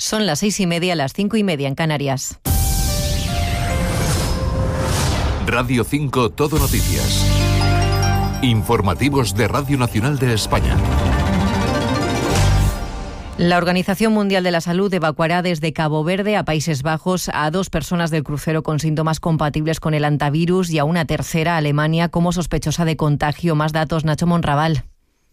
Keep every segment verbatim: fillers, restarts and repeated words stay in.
Son las seis y media, las cinco y media en Canarias. Radio cinco Todo Noticias. Informativos de Radio Nacional de España. La Organización Mundial de la Salud evacuará desde Cabo Verde a Países Bajos a dos personas del crucero con síntomas compatibles con el hantavirus y a una tercera, Alemania, como sospechosa de contagio. Más datos, Nacho Monraval.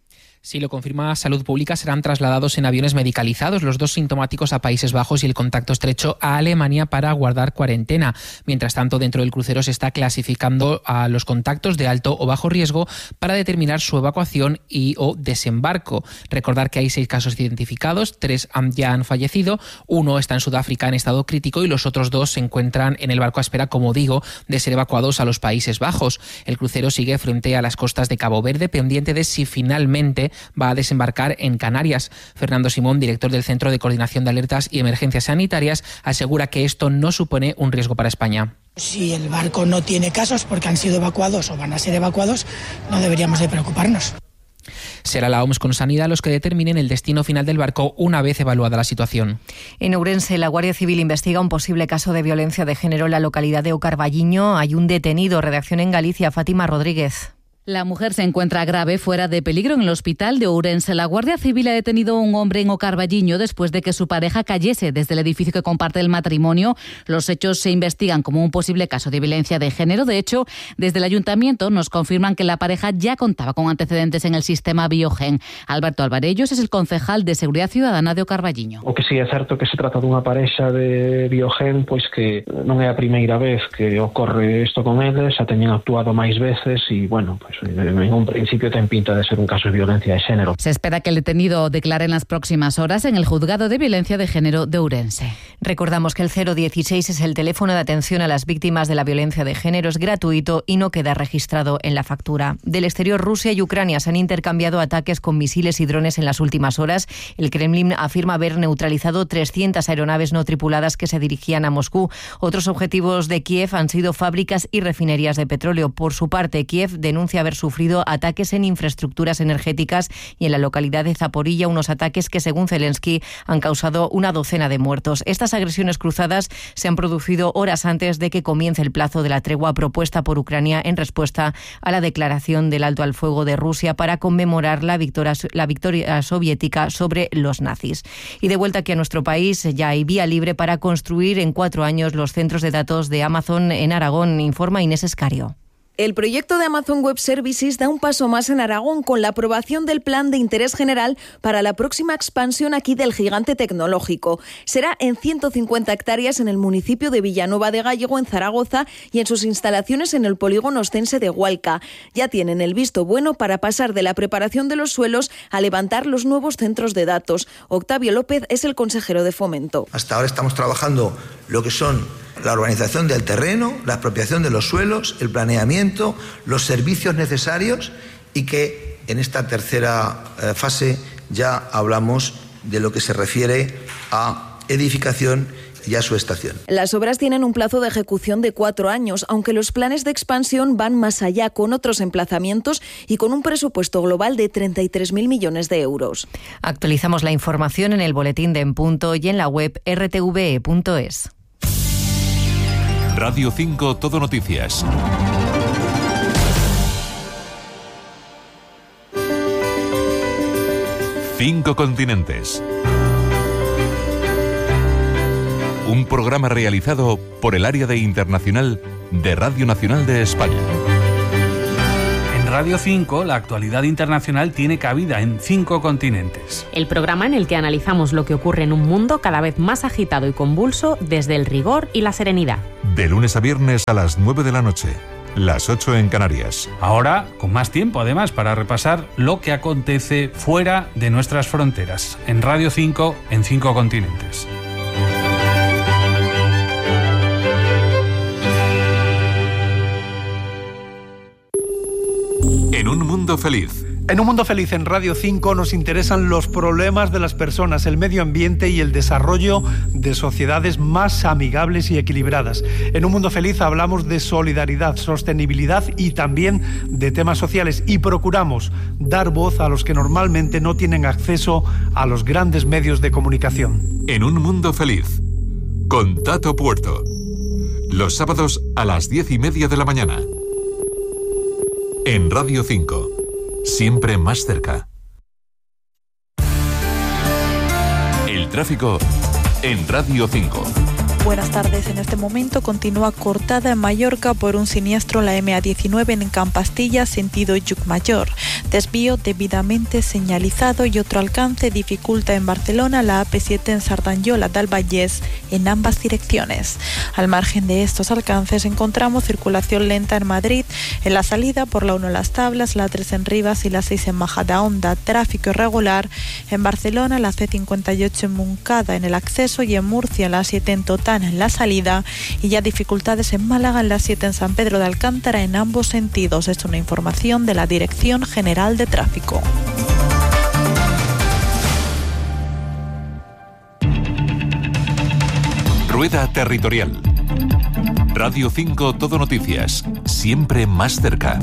Si lo confirma Salud Pública, serán trasladados en aviones medicalizados los dos sintomáticos a Países Bajos y el contacto estrecho a Alemania para guardar cuarentena. Mientras tanto, dentro del crucero se está clasificando a los contactos de alto o bajo riesgo para determinar su evacuación y o desembarco. Recordar que hay seis casos identificados, tres ya han fallecido, uno está en Sudáfrica en estado crítico y los otros dos se encuentran en el barco a espera, como digo, de ser evacuados a los Países Bajos. El crucero sigue frente a las costas de Cabo Verde, pendiente de si finalmente va a desembarcar en Canarias. Fernando Simón, director del Centro de Coordinación de Alertas y Emergencias Sanitarias, asegura que esto no supone un riesgo para España. Si el barco no tiene casos porque han sido evacuados o van a ser evacuados, no deberíamos de preocuparnos. Será la O M S con Sanidad los que determinen el destino final del barco una vez evaluada la situación. En Ourense, la Guardia Civil investiga un posible caso de violencia de género en la localidad de Ocarballiño. Hay un detenido. Redacción en Galicia, Fátima Rodríguez. La mujer se encuentra grave, fuera de peligro, en el hospital de Ourense. La Guardia Civil ha detenido a un hombre en Ocarballiño después de que su pareja cayese desde el edificio que comparte el matrimonio. Los hechos se investigan como un posible caso de violencia de género. De hecho, desde el ayuntamiento nos confirman que la pareja ya contaba con antecedentes en el sistema Biogen. Alberto Alvarellos es el concejal de Seguridad Ciudadana de Ocarballiño. O que sí é certo que se trata dunha parexa de Biogen, pois que non é a primeira vez que ocorre isto con eles, xa teñen actuado máis veces e, bueno, pues en un principio ten pinta de ser un caso de violencia de género. Se espera que el detenido declare en las próximas horas en el Juzgado de Violencia de Género de Ourense. Recordamos que el cero dieciséis es el teléfono de atención a las víctimas de la violencia de género, es gratuito y no queda registrado en la factura. Del exterior, Rusia y Ucrania se han intercambiado ataques con misiles y drones en las últimas horas. El Kremlin afirma haber neutralizado trescientas aeronaves no tripuladas que se dirigían a Moscú. Otros objetivos de Kiev han sido fábricas y refinerías de petróleo. Por su parte, Kiev denuncia haber sufrido ataques en infraestructuras energéticas y en la localidad de Zaporilla, unos ataques que, según Zelensky, han causado una docena de muertos. Estas agresiones cruzadas se han producido horas antes de que comience el plazo de la tregua propuesta por Ucrania en respuesta a la declaración del alto al fuego de Rusia para conmemorar la victoria, la victoria soviética sobre los nazis. Y de vuelta aquí a nuestro país, ya hay vía libre para construir en cuatro años los centros de datos de Amazon en Aragón, informa Inés Escario. El proyecto de Amazon Web Services da un paso más en Aragón con la aprobación del plan de interés general para la próxima expansión aquí del gigante tecnológico. Será en ciento cincuenta hectáreas en el municipio de Villanueva de Gállego, en Zaragoza, y en sus instalaciones en el polígono ostense de Hualca. Ya tienen el visto bueno para pasar de la preparación de los suelos a levantar los nuevos centros de datos. Octavio López es el consejero de Fomento. Hasta ahora estamos trabajando lo que son la urbanización del terreno, la expropiación de los suelos, el planeamiento, los servicios necesarios, y que en esta tercera eh, fase ya hablamos de lo que se refiere a edificación y a su estación. Las obras tienen un plazo de ejecución de cuatro años, aunque los planes de expansión van más allá, con otros emplazamientos y con un presupuesto global de treinta y tres mil millones de euros. Actualizamos la información en el boletín de En Punto y en la web r t v e punto es. Radio cinco Todo Noticias. Cinco continentes. Un programa realizado por el área de internacional de Radio Nacional de España. Radio cinco, la actualidad internacional tiene cabida en cinco continentes. El programa en el que analizamos lo que ocurre en un mundo cada vez más agitado y convulso desde el rigor y la serenidad. De lunes a viernes a las nueve de la noche, las ocho en Canarias. Ahora, con más tiempo además para repasar lo que acontece fuera de nuestras fronteras. En Radio cinco, en cinco continentes. En un mundo feliz, En Un Mundo Feliz en Radio cinco nos interesan los problemas de las personas, el medio ambiente y el desarrollo de sociedades más amigables y equilibradas. En Un Mundo Feliz hablamos de solidaridad, sostenibilidad y también de temas sociales y procuramos dar voz a los que normalmente no tienen acceso a los grandes medios de comunicación. En Un Mundo Feliz, con Tato Puerto. Los sábados a las diez y media de la mañana. En Radio cinco. Siempre más cerca. El tráfico en Radio cinco. Buenas tardes. En este momento continúa cortada en Mallorca por un siniestro la eme a diecinueve en Campastilla, sentido Llucmayor. Desvío debidamente señalizado y otro alcance dificulta en Barcelona la a pe siete en Sardanyola del Vallès en ambas direcciones. Al margen de estos alcances encontramos circulación lenta en Madrid, en la salida por la uno Las Tablas, la tres en Rivas y la seis en Majadahonda. Tráfico irregular en Barcelona, la ce cincuenta y ocho en Montcada en el acceso y en Murcia la siete en Totana en la salida y ya dificultades en Málaga en la siete en San Pedro de Alcántara en ambos sentidos. Es una información de la Dirección General de Tráfico. Rueda Territorial. Radio cinco Todo Noticias. Siempre más cerca.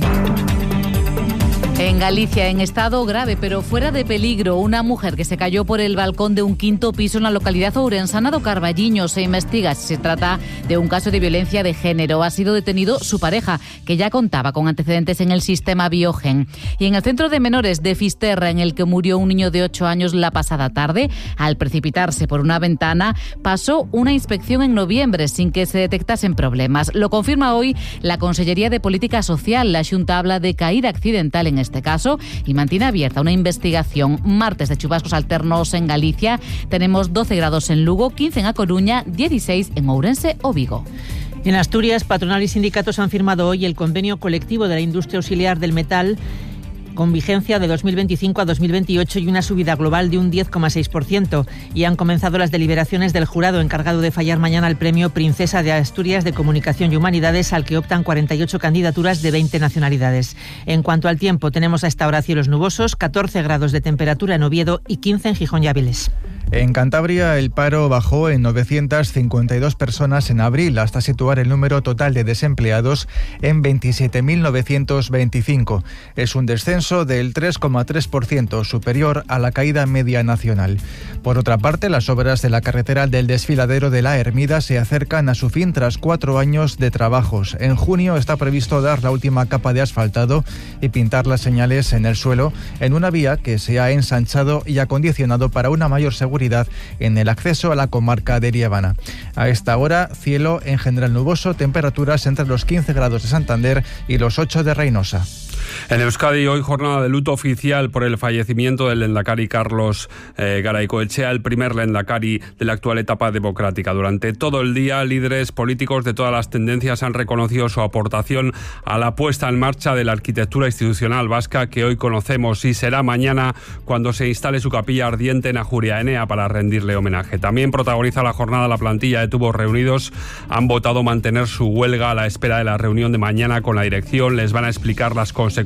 En Galicia, en estado grave, pero fuera de peligro, una mujer que se cayó por el balcón de un quinto piso en la localidad ourensana do Carballiño. Se investiga si se trata de un caso de violencia de género. Ha sido detenido su pareja, que ya contaba con antecedentes en el sistema Biogen. Y en el centro de menores de Fisterra, en el que murió un niño de ocho años la pasada tarde, al precipitarse por una ventana, pasó una inspección en noviembre sin que se detectasen problemas. Lo confirma hoy la Consellería de Política Social. La Xunta habla de caída accidental en este caso y mantiene abierta una investigación. Martes de chubascos alternos en Galicia. Tenemos doce grados en Lugo, quince en A Coruña, dieciséis en Ourense o Vigo. En Asturias, patronal y sindicatos han firmado hoy el convenio colectivo de la industria auxiliar del metal con vigencia de dos mil veinticinco a dos mil veintiocho y una subida global de un diez coma seis por ciento. Y han comenzado las deliberaciones del jurado encargado de fallar mañana el premio Princesa de Asturias de Comunicación y Humanidades, al que optan cuarenta y ocho candidaturas de veinte nacionalidades. En cuanto al tiempo, tenemos a esta hora cielos nubosos, catorce grados de temperatura en Oviedo y quince en Gijón y Áviles. En Cantabria, el paro bajó en novecientas cincuenta y dos personas en abril, hasta situar el número total de desempleados en veintisiete mil novecientos veinticinco. Es un descenso del tres coma tres por ciento, superior a la caída media nacional. Por otra parte, las obras de la carretera del desfiladero de la Hermida se acercan a su fin tras cuatro años de trabajos. En junio está previsto dar la última capa de asfaltado y pintar las señales en el suelo en una vía que se ha ensanchado y acondicionado para una mayor seguridad en el acceso a la comarca de Liébana. A esta hora, cielo en general nuboso, temperaturas entre los quince grados de Santander y los ocho de Reynosa. En Euskadi, hoy jornada de luto oficial por el fallecimiento del lehendakari Carlos eh, Garaycoechea, el primer lehendakari de la actual etapa democrática. Durante todo el día, líderes políticos de todas las tendencias han reconocido su aportación a la puesta en marcha de la arquitectura institucional vasca que hoy conocemos, y será mañana cuando se instale su capilla ardiente en Ajuria Enea para rendirle homenaje. También protagoniza la jornada la plantilla de Tubos Reunidos. Han votado mantener su huelga a la espera de la reunión de mañana con la dirección. Les van a explicar las consecuencias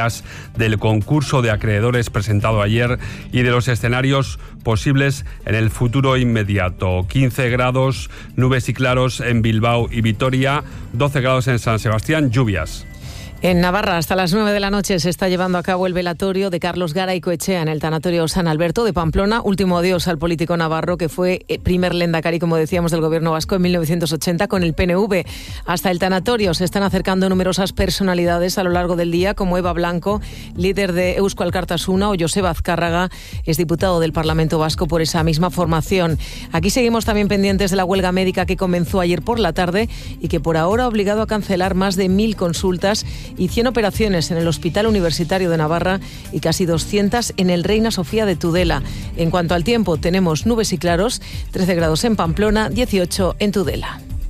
del concurso de acreedores presentado ayer y de los escenarios posibles en el futuro inmediato. quince grados, nubes y claros en Bilbao y Vitoria, doce grados en San Sebastián, lluvias. En Navarra, hasta las nueve de la noche se está llevando a cabo el velatorio de Carlos Garaycoechea en el tanatorio San Alberto de Pamplona. Último adiós al político navarro, que fue primer lehendakari, como decíamos, del gobierno vasco en mil novecientos ochenta con el P N V. Hasta el tanatorio se están acercando numerosas personalidades a lo largo del día, como Eva Blanco, líder de Eusko Alkartasuna, o Joseba Azcárraga, es diputado del Parlamento Vasco por esa misma formación. Aquí seguimos también pendientes de la huelga médica que comenzó ayer por la tarde y que por ahora ha obligado a cancelar más de mil consultas y cien operaciones en el Hospital Universitario de Navarra y casi doscientas en el Reina Sofía de Tudela. En cuanto al tiempo, tenemos nubes y claros, trece grados en Pamplona, dieciocho en Tudela.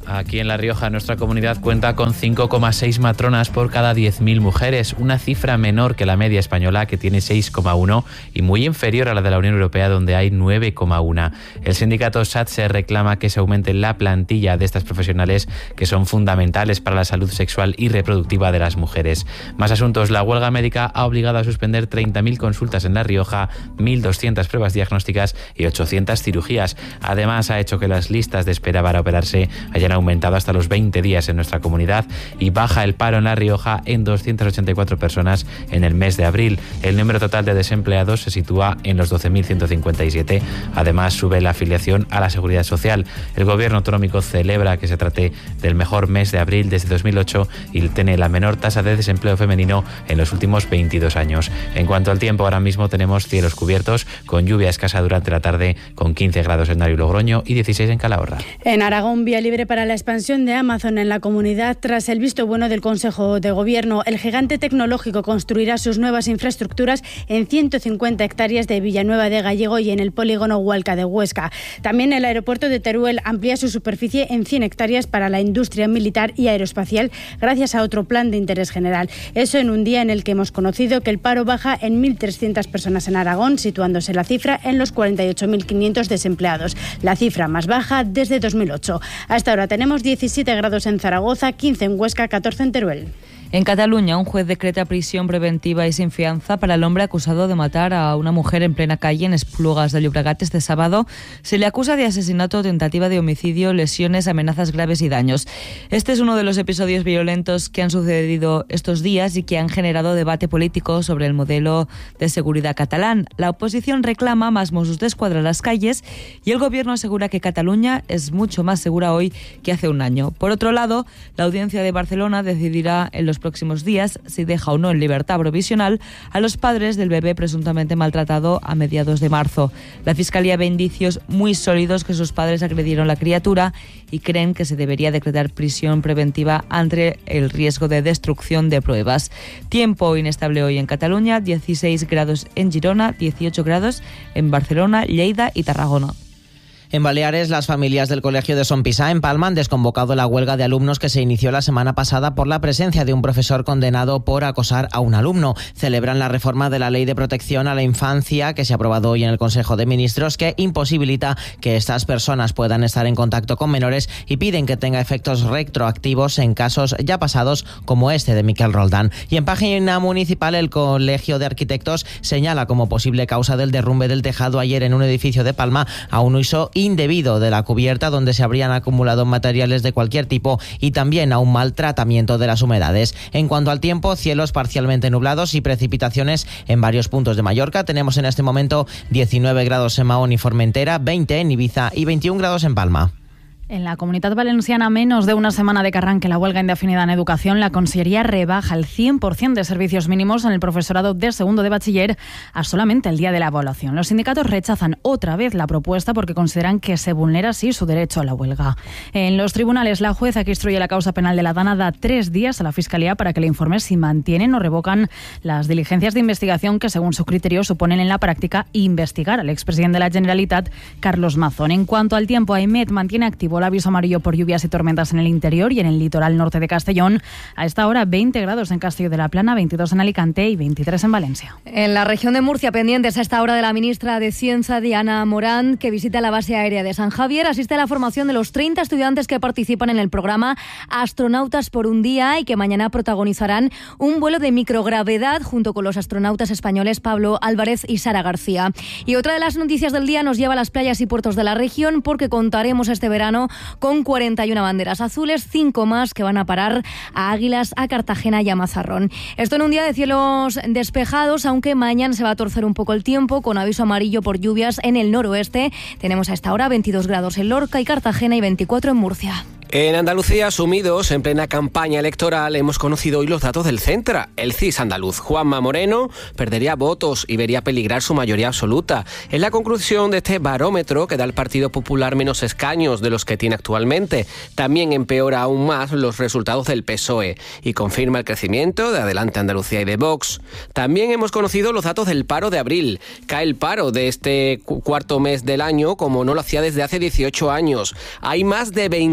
Aquí en La Rioja, nuestra comunidad cuenta con cinco coma seis matronas por cada diez mil mujeres, una cifra menor que la media española, que tiene seis coma uno, y muy inferior a la de la Unión Europea, donde hay nueve coma uno. El sindicato SATSE reclama que se aumente la plantilla de estas profesionales, que son fundamentales para la salud sexual y reproductiva de las mujeres. Más asuntos. La huelga médica ha obligado a suspender treinta mil consultas en La Rioja, mil doscientas pruebas diagnósticas y ochocientas cirugías. Además, ha hecho que las listas de espera para operarse hayan aumentado hasta los veinte días en nuestra comunidad, y baja el paro en La Rioja en doscientas ochenta y cuatro personas en el mes de abril. El número total de desempleados se sitúa en los doce mil ciento cincuenta y siete. Además, sube la afiliación a la Seguridad Social. El gobierno autonómico celebra que se trate del mejor mes de abril desde dos mil ocho y tiene la menor tasa de desempleo femenino en los últimos veintidós años. En cuanto al tiempo, ahora mismo tenemos cielos cubiertos, con lluvia escasa durante la tarde, con quince grados en Nario y Logroño y dieciséis en Calahorra. En Aragón, vía libre para la expansión de Amazon en la comunidad. Tras el visto bueno del Consejo de Gobierno, el gigante tecnológico construirá sus nuevas infraestructuras en ciento cincuenta hectáreas de Villanueva de Gallego y en el polígono Hualca de Huesca. También el aeropuerto de Teruel amplía su superficie en cien hectáreas para la industria militar y aeroespacial, gracias a otro plan de interés general. Eso en un día en el que hemos conocido que el paro baja en mil trescientas personas en Aragón, situándose la cifra en los cuarenta y ocho mil quinientos desempleados, la cifra más baja desde dos mil ocho. Hasta ahora tenemos diecisiete grados en Zaragoza, quince en Huesca, catorce en Teruel. En Cataluña, un juez decreta prisión preventiva y sin fianza para el hombre acusado de matar a una mujer en plena calle en Esplugas de Llobregat este sábado. Se le acusa de asesinato, tentativa de homicidio, lesiones, amenazas graves y daños. Este es uno de los episodios violentos que han sucedido estos días y que han generado debate político sobre el modelo de seguridad catalán. La oposición reclama más Mossos d'Esquadra en las calles y el gobierno asegura que Cataluña es mucho más segura hoy que hace un año. Por otro lado, la audiencia de Barcelona decidirá en los próximos días si deja o no en libertad provisional a los padres del bebé presuntamente maltratado a mediados de marzo. La Fiscalía ve indicios muy sólidos que sus padres agredieron a la criatura y creen que se debería decretar prisión preventiva ante el riesgo de destrucción de pruebas. Tiempo inestable hoy en Cataluña, dieciséis grados en Girona, dieciocho grados en Barcelona, Lleida y Tarragona. En Baleares, las familias del Colegio de Son Pisá en Palma han desconvocado la huelga de alumnos que se inició la semana pasada por la presencia de un profesor condenado por acosar a un alumno. Celebran la reforma de la Ley de Protección a la Infancia que se ha aprobado hoy en el Consejo de Ministros, que imposibilita que estas personas puedan estar en contacto con menores, y piden que tenga efectos retroactivos en casos ya pasados como este de Miquel Roldán. Y en página municipal, el Colegio de Arquitectos señala como posible causa del derrumbe del tejado ayer en un edificio de Palma a un uso indebido de la cubierta, donde se habrían acumulado materiales de cualquier tipo, y también a un mal tratamiento de las humedades. En cuanto al tiempo, cielos parcialmente nublados y precipitaciones en varios puntos de Mallorca. Tenemos en este momento diecinueve grados en Mahón y Formentera, veinte en Ibiza y veintiún grados en Palma. En la Comunitat Valenciana, menos de una semana de que arranque la huelga indefinida en educación, la Consellería rebaja el cien por ciento de servicios mínimos en el profesorado de segundo de bachiller a solamente el día de la evaluación. Los sindicatos rechazan otra vez la propuesta porque consideran que se vulnera así su derecho a la huelga. En los tribunales, la jueza que instruye la causa penal de la Dana da tres días a la Fiscalía para que le informe si mantienen o revocan las diligencias de investigación que, según su criterio, suponen en la práctica investigar al expresidente de la Generalitat, Carlos Mazón. En cuanto al tiempo, AEMET mantiene activo el aviso amarillo por lluvias y tormentas en el interior y en el litoral norte de Castellón. A esta hora, veinte grados en Castillo de la Plana, veintidós en Alicante y veintitrés en Valencia. En la región de Murcia, pendientes a esta hora de la ministra de Ciencia, Diana Morán, que visita la base aérea de San Javier, asiste a la formación de los treinta estudiantes que participan en el programa Astronautas por un Día y que mañana protagonizarán un vuelo de microgravedad junto con los astronautas españoles Pablo Álvarez y Sara García. Y otra de las noticias del día nos lleva a las playas y puertos de la región, porque contaremos este verano con cuarenta y una banderas azules, cinco más que van a parar a Águilas, a Cartagena y a Mazarrón. Esto en un día de cielos despejados, aunque mañana se va a torcer un poco el tiempo, con aviso amarillo por lluvias en el noroeste. Tenemos a esta hora veintidós grados en Lorca y Cartagena y veinticuatro en Murcia. En Andalucía, sumidos en plena campaña electoral, hemos conocido hoy los datos del Centra. El C I S andaluz, Juanma Moreno, perdería votos y vería peligrar su mayoría absoluta. Es la conclusión de este barómetro que da al Partido Popular menos escaños de los que tiene actualmente. También empeora aún más los resultados del P S O E y confirma el crecimiento de Adelante Andalucía y de Vox. También hemos conocido los datos del paro de abril. Cae el paro de este cuarto mes del año como no lo hacía desde hace dieciocho años. Hay más de veintidós mil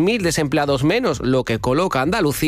mil desempleados menos, lo que coloca a Andalucía